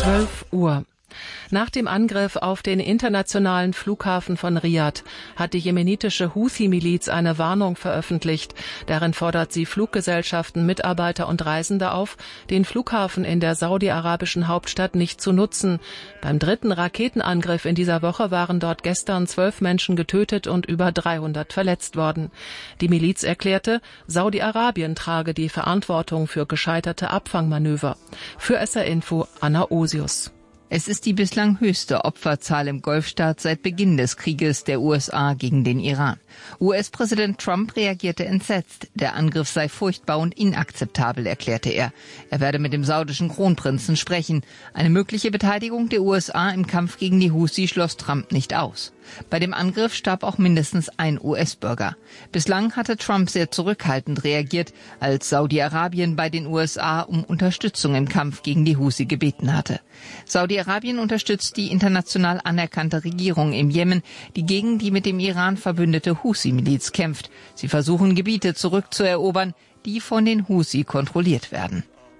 12 Uhr. Nach dem Angriff auf den internationalen Flughafen von Riad hat die jemenitische Houthi-Miliz eine Warnung veröffentlicht. Darin fordert sie Fluggesellschaften, Mitarbeiter und Reisende auf, den Flughafen in der saudi-arabischen Hauptstadt nicht zu nutzen. Beim dritten Raketenangriff in dieser Woche waren dort gestern 12 Menschen getötet und über 300 verletzt worden. Die Miliz erklärte, Saudi-Arabien trage die Verantwortung für gescheiterte Abfangmanöver. Für SR Info Anna Osius. Es ist die bislang höchste Opferzahl im Golfstaat seit Beginn des Krieges der USA gegen den Iran. US-Präsident Trump reagierte entsetzt. Der Angriff sei furchtbar und inakzeptabel, erklärte er. Er werde mit dem saudischen Kronprinzen sprechen. Eine mögliche Beteiligung der USA im Kampf gegen die Houthi schloss Trump nicht aus. Bei dem Angriff starb auch mindestens ein US-Bürger. Bislang hatte Trump sehr zurückhaltend reagiert, als Saudi-Arabien bei den USA um Unterstützung im Kampf gegen die Houthi gebeten hatte. Saudi-Arabien unterstützt die international anerkannte Regierung im Jemen, die gegen die mit dem Iran verbündete Houthi-Miliz kämpft. Sie versuchen, Gebiete zurückzuerobern, die von den Houthi kontrolliert werden.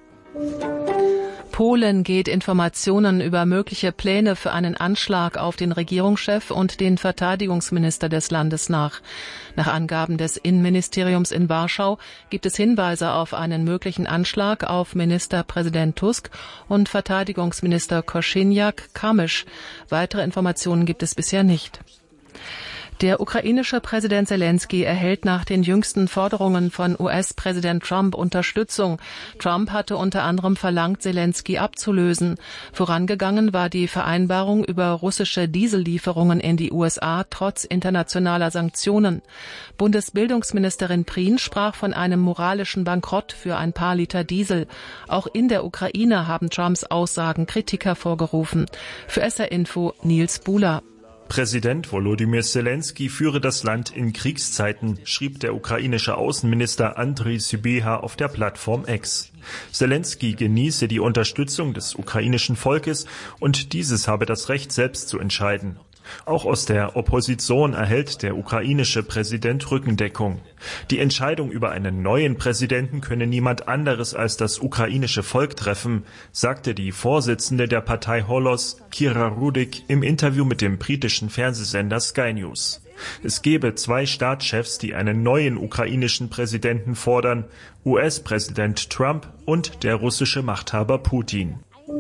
Polen geht Informationen über mögliche Pläne für einen Anschlag auf den Regierungschef und den Verteidigungsminister des Landes nach. Nach Angaben des Innenministeriums in Warschau gibt es Hinweise auf einen möglichen Anschlag auf Ministerpräsident Tusk und Verteidigungsminister Kosiniak-Kamysz. Weitere Informationen gibt es bisher nicht. Der ukrainische Präsident Selenskyj erhält nach den jüngsten Forderungen von US-Präsident Trump Unterstützung. Trump hatte unter anderem verlangt, Selenskyj abzulösen. Vorangegangen war die Vereinbarung über russische Diesellieferungen in die USA trotz internationaler Sanktionen. Bundesbildungsministerin Prien sprach von einem moralischen Bankrott für ein paar Liter Diesel. Auch in der Ukraine haben Trumps Aussagen Kritik hervorgerufen. Für SR Info Nils Buhler. Präsident Volodymyr Selenskyj führe das Land in Kriegszeiten, schrieb der ukrainische Außenminister Andriy Sybiha auf der Plattform X. Selenskyj genieße die Unterstützung des ukrainischen Volkes und dieses habe das Recht, selbst zu entscheiden. Auch aus der Opposition erhält der ukrainische Präsident Rückendeckung. Die Entscheidung über einen neuen Präsidenten könne niemand anderes als das ukrainische Volk treffen, sagte die Vorsitzende der Partei Holos, Kira Rudik, im Interview mit dem britischen Fernsehsender Sky News. Es gebe 2 Staatschefs, die einen neuen ukrainischen Präsidenten fordern, US-Präsident Trump und der russische Machthaber Putin.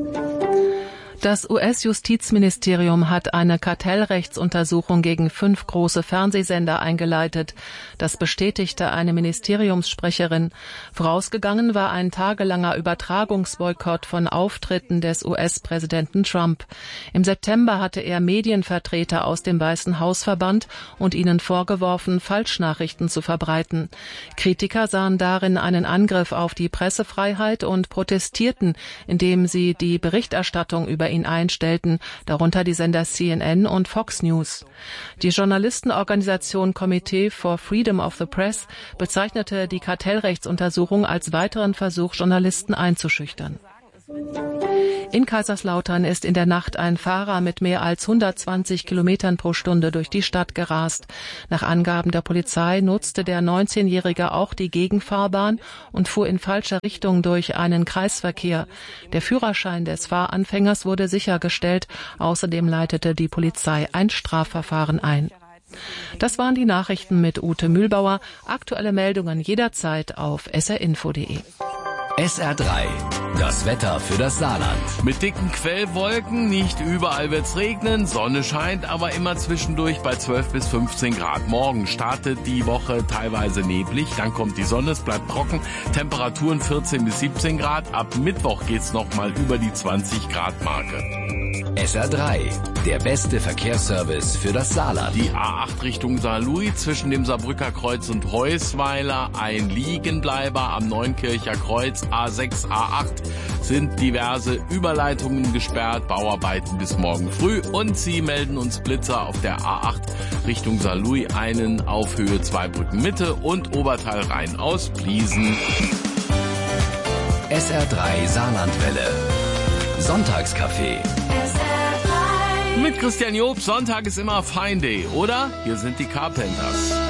Das US-Justizministerium hat eine Kartellrechtsuntersuchung gegen 5 große Fernsehsender eingeleitet. Das bestätigte eine Ministeriumssprecherin. Vorausgegangen war ein tagelanger Übertragungsboykott von Auftritten des US-Präsidenten Trump. Im September hatte er Medienvertreter aus dem Weißen Haus verbannt und ihnen vorgeworfen, Falschnachrichten zu verbreiten. Kritiker sahen darin einen Angriff auf die Pressefreiheit und protestierten, indem sie die Berichterstattung über ihn einstellten, darunter die Sender CNN und Fox News. Die Journalistenorganisation Committee for Freedom of the Press bezeichnete die Kartellrechtsuntersuchung als weiteren Versuch, Journalisten einzuschüchtern. In Kaiserslautern ist in der Nacht ein Fahrer mit mehr als 120 Kilometern pro Stunde durch die Stadt gerast. Nach Angaben der Polizei nutzte der 19-Jährige auch die Gegenfahrbahn und fuhr in falscher Richtung durch einen Kreisverkehr. Der Führerschein des Fahranfängers wurde sichergestellt. Außerdem leitete die Polizei ein Strafverfahren ein. Das waren die Nachrichten mit Ute Mühlbauer. Aktuelle Meldungen jederzeit auf srinfo.de. SR3, das Wetter für das Saarland. Mit dicken Quellwolken, nicht überall wird's regnen, Sonne scheint aber immer zwischendurch bei 12 bis 15 Grad. Morgen startet die Woche teilweise neblig, dann kommt die Sonne, es bleibt trocken, Temperaturen 14 bis 17 Grad. Ab Mittwoch geht's nochmal über die 20 Grad Marke. SR3, der beste Verkehrsservice für das Saarland. Die A8 Richtung Saarlouis zwischen dem Saarbrücker Kreuz und Heusweiler, ein Liegenbleiber am Neunkircher Kreuz, A6, A8 sind diverse Überleitungen gesperrt, Bauarbeiten bis morgen früh und Sie melden uns Blitzer auf der A8 Richtung Saarlouis, einen auf Höhe Zweibrücken Mitte und Oberteil Rhein aus Pliesen. SR3 Saarlandwelle. Sonntagscafé. Mit Christian Job, Sonntag ist immer Fine Day, oder? Hier sind die Carpenters.